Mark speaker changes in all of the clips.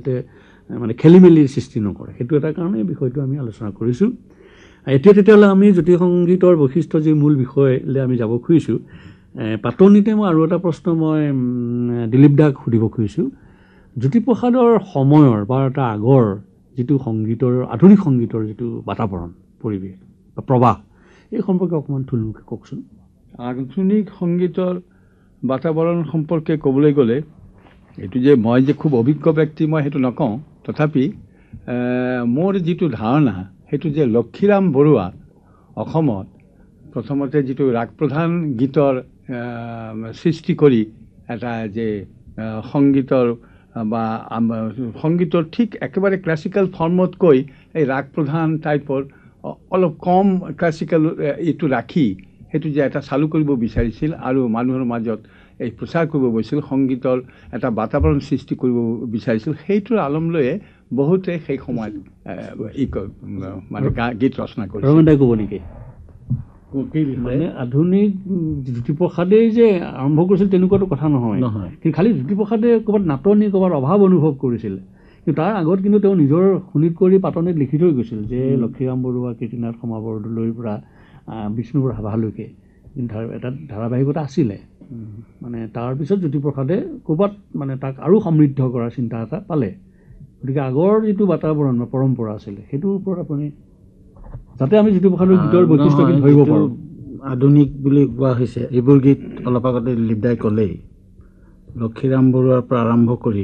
Speaker 1: যাতে মানে খেলি মেলিৰ সৃষ্টি নকৰে, সেইটো এটা কাৰণে এই বিষয়টো আমি আলোচনা কৰিছোঁ। এতিয়া তেতিয়াহ'লে আমি জ্যোতি সংগীতৰ বৈশিষ্ট্য যি মূল বিষয়লৈ আমি যাব খুজিছোঁ। পাতনিতে মই আৰু এটা প্ৰশ্ন মই দিলীপ দাক সুধিব খুজিছোঁ। জ্যোতিপ্ৰসাদৰ সময়ৰ বা এটা আগৰ যিটো সংগীতৰ আধুনিক সংগীতৰ যিটো বাতাবৰণ পৰিৱেশ বা প্ৰৱাহ, এই সম্পৰ্কে অকণমান থুলমূলকৈ কওকচোন।
Speaker 2: আধুনিক সংগীতৰ বাতাবৰণ সম্পৰ্কে ক'বলৈ গ'লে এইটো যে মই যে খুব অভিজ্ঞ ব্যক্তি মই সেইটো নকওঁ, তথাপি মোৰ যিটো ধাৰণা সেইটো যে লক্ষীৰাম বৰুৱা অসমত প্ৰথমতে যিটো ৰাগ প্ৰধান গীতৰ সৃষ্টি কৰি এটা যে সংগীতৰ বা সংগীতৰ ঠিক একেবাৰে ক্লাছিকেল ফৰ্মতকৈ এই ৰাগ প্ৰধান টাইপৰ অলপ কম ক্লাছিকেল এইটো ৰাখি সেইটো যে এটা চালু কৰিব বিচাৰিছিল আৰু মানুহৰ মাজত এই প্ৰচাৰ কৰিব বিচাৰিছিল, সংগীতৰ এটা বাতাবৰণ সৃষ্টি কৰিব বিচাৰিছিল, সেইটোৰ আলম লৈয়ে বহুতে সেই সময়ত মানে গীত ৰচনা কৰিছিল।
Speaker 1: ক'ব নেকি মানে আধুনিক জ্যোতিপ্ৰসাদেই যে আৰম্ভ কৰিছিল তেনেকুৱাটো কথা নহয়, কিন্তু খালি জ্যোতিপ্ৰসাদে ক'ৰবাত নাটনি ক'ৰবাত অভাৱ অনুভৱ কৰিছিল, কিন্তু তাৰ আগত কিন্তু তেওঁ নিজৰ শোণিত কৰি পাতনিত লিখি থৈ গৈছিল যে লক্ষীৰাম বৰুৱা, কীৰ্তিনাথ শৰ্মা বৰদলৈৰ পৰা বিষ্ণু ৰাভালৈকে কিন্তু এটা ধাৰাবাহিকতা আছিলে। মানে তাৰপিছত জ্যোতিপ্ৰসাদে ক'ৰবাত মানে তাক আৰু সমৃদ্ধ কৰাৰ চিন্তা এটা পালে। গতিকে আগৰ যিটো বাতাবৰণ বা পৰম্পৰা আছিলে সেইটোৰ ওপৰত আপুনি যাতে আমি জ্যোতিপ্ৰসাদৰ গীতৰ বৈশিষ্ট্য ধৰিব পাৰোঁ।
Speaker 3: আধুনিক বুলি কোৱা হৈছে এইবোৰ গীত অলপ আগতে দিলীপদাই ক'লেই, লক্ষীৰাম বৰুৱাৰ পৰা আৰম্ভ কৰি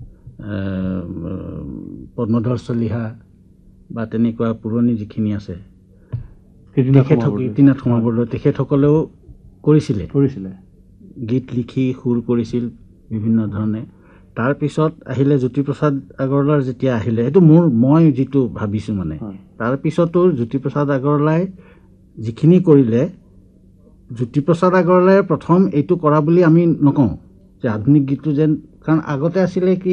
Speaker 3: পদ্মধৰ চলিহা বা তেনেকুৱা পুৰণি যিখিনি আছে, কীৰ্তিনাথ শৰ্মা বৰদলৈ তেখেতসকলেও কৰিছিলে গীত লিখি সুৰ কৰিছিল বিভিন্ন ধৰণে। তাৰপিছত আহিলে জ্যোতিপ্ৰসাদ আগৰৱালাৰ যেতিয়া আহিলে, এইটো মই যিটো ভাবিছোঁ মানে তাৰপিছতো জ্যোতিপ্ৰসাদ আগৰৱালাই যিখিনি কৰিলে, জ্যোতিপ্ৰসাদ আগৰৱালাই প্ৰথম এইটো কৰা বুলি আমি নকওঁ যে আধুনিক গীতটো যেন, কাৰণ আগতে আছিলে কি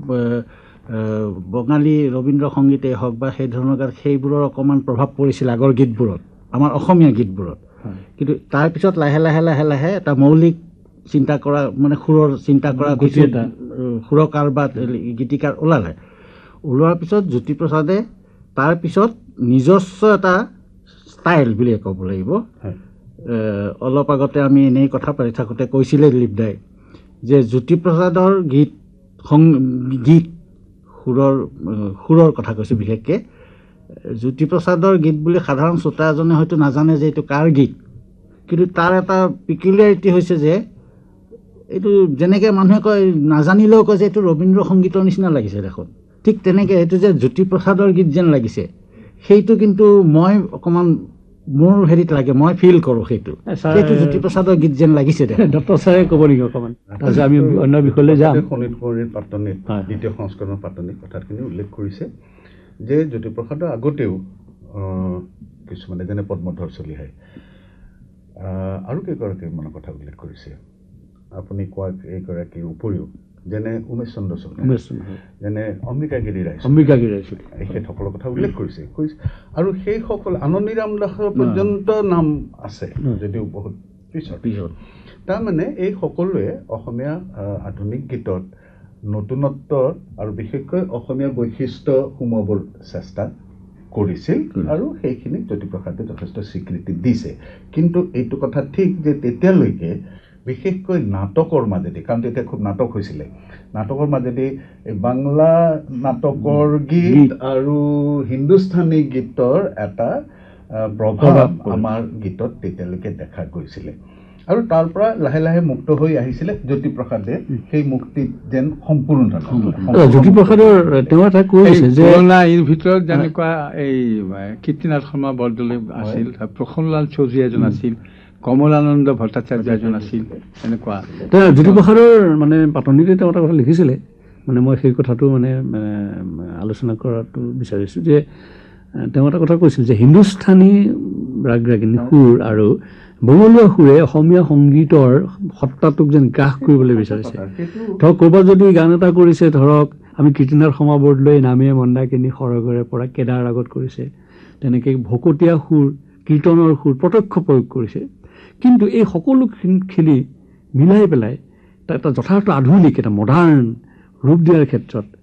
Speaker 3: বঙালী ৰবীন্দ্ৰ সংগীতেই হওক বা সেই ধৰণৰ গান, সেইবোৰৰ অকণমান প্ৰভাৱ পৰিছিল আগৰ গীতবোৰত, আমাৰ অসমীয়া গীতবোৰত। কিন্তু তাৰপিছত লাহে লাহে লাহে লাহে এটা মৌলিক চিন্তা কৰা মানে সুৰৰ চিন্তা কৰা সুৰকাৰ বা গীতিকাৰ ওলোৱাৰ পিছত জ্যোতিপ্ৰসাদে তাৰপিছত নিজস্ব এটা ষ্টাইল বুলিয়ে ক'ব লাগিব। অলপ আগতে আমি এনেই কথা পাতি থাকোঁতে কৈছিলে দিলীপদাই যে জ্যোতিপ্ৰসাদৰ গীত সুৰৰ কথা কৈছোঁ বিশেষকৈ, জ্যোতিপ্ৰসাদৰ গীত বুলি সাধাৰণ শ্ৰোতা এজনে হয়তো নাজানে যে এইটো কাৰ গীত, কিন্তু তাৰ এটা পিকুলিয়াৰিটি হৈছে যে এইটো যেনেকৈ মানুহে কয় নাজানিলেও কয় যে এইটো ৰবীন্দ্ৰ সংগীতৰ নিচিনা লাগিছে দেখোন, ঠিক তেনেকৈ এইটো যে জ্যোতিপ্ৰসাদৰ গীত যেন লাগিছে, সেইটো কিন্তু মই অকণমান মোৰ হেৰিত লাগে, মই ফিল কৰোঁ সেইটো জ্যোতিপ্ৰসাদৰ গীত যেন লাগিছে।
Speaker 1: ডক্টৰ ছাৰে ক'ব নেকি অকণমান, তাৰপিছত আমি অন্য বিষয়লৈ যাম।
Speaker 4: শোণিত কুঁৱৰীৰ পাতনিত দ্বিতীয় সংস্কৰণৰ পাতনিত কথাখিনি উল্লেখ কৰিছে যে জ্যোতিপ্ৰসাদৰ আগতেও কিছুমানে যেনে পদ্মধৰ চলিহাই আৰু কেইগৰাকীমানৰ কথা উল্লেখ কৰিছে, আপুনি কোৱা এইগৰাকীৰ উপৰিও যেনে উমেশ চন্দ্ৰ চৌধুৰী, যেনে অম্বিকাগিৰি ৰায়, সেইসকলৰ কথা উল্লেখ কৰিছে আৰু সেইসকল আনন্দীৰাম দাসৰ পৰ্যন্ত নাম আছে যদিও বহুত পিছত। তাৰমানে এই সকলোৱে অসমীয়া আধুনিক গীতত নতুনত্ব আৰু বিশেষকৈ অসমীয়া বৈশিষ্ট্য সোমোৱাবৰ চেষ্টা কৰিছিল আৰু সেইখিনিক জ্যোতিপ্ৰসাদে যথেষ্ট স্বীকৃতি দিছে। কিন্তু এইটো কথা ঠিক যে তেতিয়ালৈকে বিশেষকৈ নাটকৰ মাজেদি, কাৰণ তেতিয়া খুব নাটক হৈছিলে, নাটকৰ মাজেদি বাংলা নাটকৰ গীত আৰু হিন্দুস্তানী গীতৰ এটা প্ৰভাৱ আমাৰ গীতত তেতিয়ালৈকে দেখা গৈছিলে আৰু তাৰ পৰা লাহে লাহে মুক্ত হৈ আহিছিলে জ্যোতিপ্ৰসাদে সেই মুক্তিত যেন সম্পূৰ্ণ
Speaker 1: জ্যোতিপ্ৰসাদৰ তেওঁ এটা কৈছে যে
Speaker 2: এই ভিতৰত যেনেকুৱা এই কীৰ্তিনাথ শৰ্মা বৰদলৈ আছিল, প্ৰসন্নলাল চৌধুৰী এজন আছিল, কমলানন্দ ভট্টাচাৰ্য এজন আছিল, এনেকুৱা
Speaker 1: জ্যোতিপ্ৰসাদৰ মানে পাতনিতে তেওঁ এটা কথা লিখিছিলে, মানে মই সেই কথাটো মানে আলোচনা কৰাটো বিচাৰিছোঁ যে তেওঁ এটা কথা কৈছিল যে হিন্দুস্থানী ৰাগ ৰাগিনী সুৰ আৰু বঙলীয়া সুৰে অসমীয়া সংগীতৰ সত্তাটোক যেন গ্ৰাস কৰিবলৈ বিচাৰিছে। ধৰক ক'ৰবাত যদি গান এটা কৰিছে, ধৰক আমি কীৰ্তিনাথ শৰ্মা বৰদলৈ নামে মন্দাকিনী সৰগৰে পৰা কেদাৰ ৰাগত কৰিছে, তেনেকৈ ভকতীয়া সুৰ, কীৰ্তনৰ সুৰ প্ৰত্যক্ষ প্ৰয়োগ কৰিছে, কিন্তু এই সকলোখিনি মিলাই পেলাই এটা যথাৰ্থ আধুনিক এটা মডাৰ্ণ ৰূপ দিয়াৰ ক্ষেত্ৰত